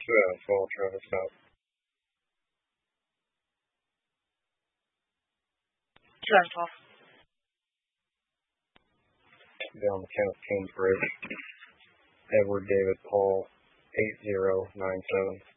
Full Travis Scott. Down the count, Kingsbridge. Edward David Paul, 8097.